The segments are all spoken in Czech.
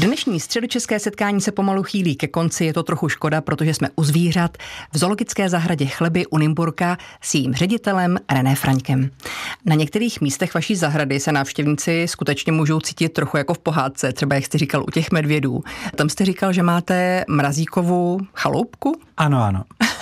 Dnešní středočeské setkání se pomalu chýlí ke konci, je to trochu škoda, protože jsme u zvířat v zoologické zahradě Chleby u Nymburka s jejím ředitelem René Fraňkem. Na některých místech vaší zahrady se návštěvníci skutečně můžou cítit trochu jako v pohádce, třeba jak jste říkal u těch medvědů. Tam jste říkal, že máte mrazíkovou chaloupku? Ano.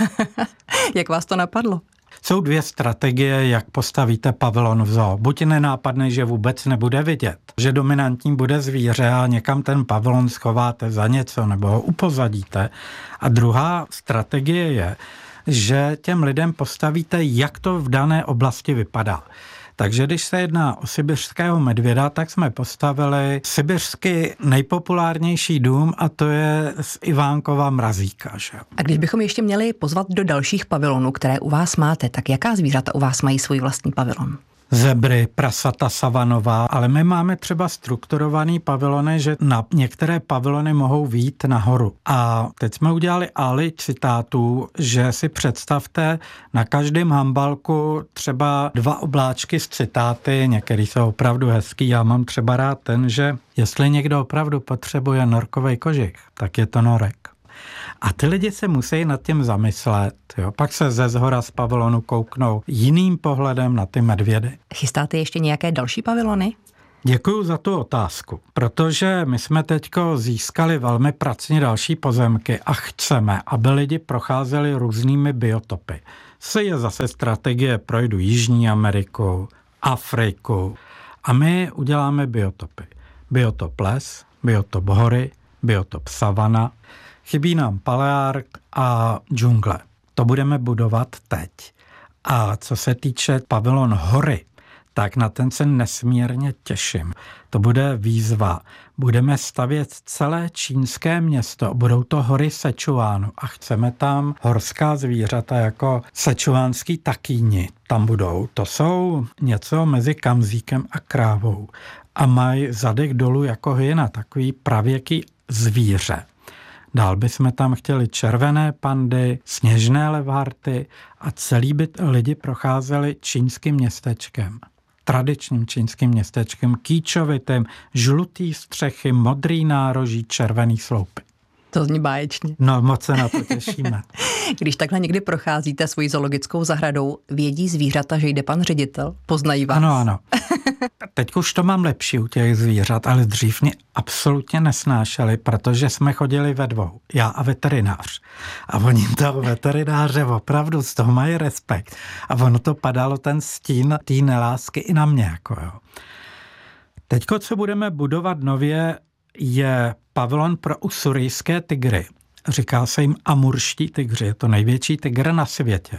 Jak vás to napadlo? Jsou dvě strategie, jak postavíte pavilon v zoo. Buď nenápadný, že vůbec nebude vidět, že dominantní bude zvíře a někam ten pavilon schováte za něco nebo ho upozadíte. A druhá strategie je, že těm lidem postavíte, jak to v dané oblasti vypadá. Takže když se jedná o sibiřského medvěda, tak jsme postavili sibiřsky nejpopulárnější dům a to je z Ivánkova mrazíka. Že? A když bychom ještě měli pozvat do dalších pavilonů, které u vás máte, tak jaká zvířata u vás mají svůj vlastní pavilon? Zebry, prasata savanová, ale my máme třeba strukturovaný pavilony, že na některé pavilony mohou vyjít nahoru. A teď jsme udělali ály citátů, že si představte na každém hambalku třeba 2 obláčky s citáty, některý jsou opravdu hezký, já mám třeba rád ten, že jestli někdo opravdu potřebuje norkovej kožich, tak je to norek. A ty lidi se musí nad tím zamyslet, jo? Pak se ze zhora z pavilonu kouknou jiným pohledem na ty medvědy. Chystáte ještě nějaké další pavilony? Děkuju za tu otázku, protože my jsme teďko získali velmi pracně další pozemky a chceme, aby lidi procházeli různými biotopy. Je zase strategie, projdu Jižní Ameriku, Afriku a my uděláme biotopy. Biotop les, biotop hory, biotop savana. Chybí nám paleárk a džungle. To budeme budovat teď. A co se týče pavilon hory, tak na ten se nesmírně těším. To bude výzva. Budeme stavět celé čínské město. Budou to hory Sečuánu a chceme tam horská zvířata jako sečuánský takýni. Tam budou. To jsou něco mezi kamzíkem a krávou. A mají zadek dolů jako hyena, takový pravěký zvíře. Dál bychom tam chtěli červené pandy, sněžné levharty a celý by lidi procházeli čínským městečkem. Tradičním čínským městečkem, kýčovitým, žlutý střechy, modrý nároží, červený sloupy. To zní báječně. No, moc se na to těšíme. Když takhle někdy procházíte svojí zoologickou zahradou, vědí zvířata, že jde pan ředitel? Poznají vás? Ano. Teď už to mám lepší u těch zvířat, ale dřív mě absolutně nesnášeli, protože jsme chodili ve dvou, já a veterinář. A oni toho veterináře opravdu z toho mají respekt. A ono to padalo ten stín té nelásky i na mě. Jako jo. Teďko, co budeme budovat nově, je pavilon pro usurijské tygry. Říká se jim amurští tygři, je to největší tygr na světě.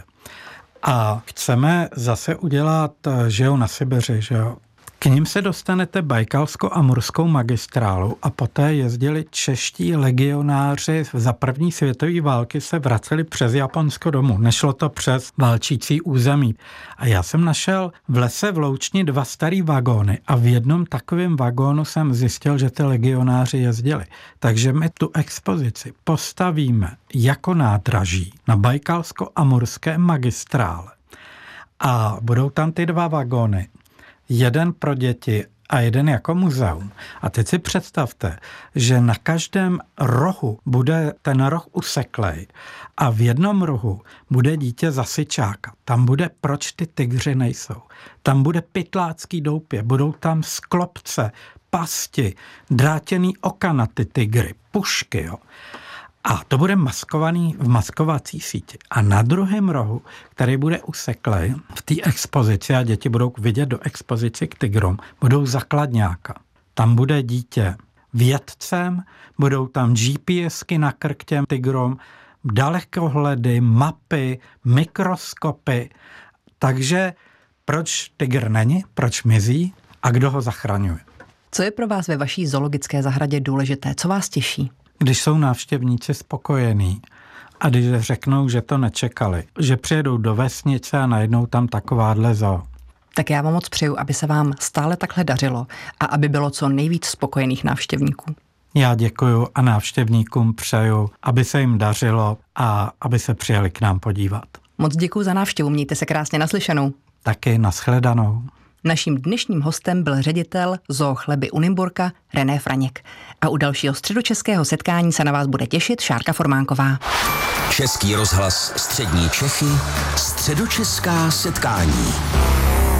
A chceme zase udělat, že jo, na Sibiři, že jo. K ním se dostanete Bajkalsko-amurskou magistrálu a poté jezdili čeští legionáři za první světové války se vraceli přes Japonsko domů. Nešlo to přes válčící území. A já jsem našel v lese v Loučni 2 starý vagóny a v jednom takovém vagónu jsem zjistil, že ty legionáři jezdili. Takže my tu expozici postavíme jako nádraží na Bajkalsko-amurské magistrále. A budou tam ty 2 vagóny. Jeden pro děti a jeden jako muzeum. A teď si představte, že na každém rohu bude ten roh useklej a v jednom rohu bude dítě zasyčáka. Tam bude, proč ty tygři nejsou. Tam bude pytlácký doupě, budou tam sklopce, pasti, drátěný oka na ty tygry, pušky, jo. A to bude maskovaný v maskovací síti. A na druhém rohu, který bude useklej v té expozici a děti budou vidět do expozici k tygrům, budou zakladňáka. Tam bude dítě vědcem, budou tam GPSky na krk těm tygrům, dalekohledy, mapy, mikroskopy. Takže proč tygr není, proč mizí a kdo ho zachraňuje? Co je pro vás ve vaší zoologické zahradě důležité? Co vás těší? Když jsou návštěvníci spokojení a když řeknou, že to nečekali, že přijedou do vesnice a najednou tam takováhle zoo. Tak já vám moc přeju, aby se vám stále takhle dařilo a aby bylo co nejvíc spokojených návštěvníků. Já děkuju a návštěvníkům přeju, aby se jim dařilo a aby se přijeli k nám podívat. Moc děkuju za návštěvu, mějte se krásně, naslyšenou. Taky nashledanou. Naším dnešním hostem byl ředitel Zoo chleby u Nymburka René Franěk. A u dalšího středočeského setkání se na vás bude těšit Šárka Formánková. Český rozhlas Střední Čechy, středočeská setkání.